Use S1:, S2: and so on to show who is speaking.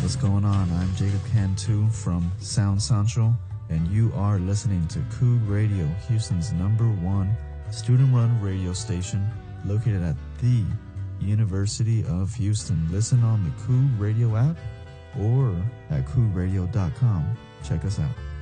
S1: What's going on? I'm Jacob Cantu from Sound Central, and you are listening to Coog Radio, Houston's #1 student-run radio station located at the University of Houston. Listen on the Coog Radio app or at CoogRadio.com. Check us out.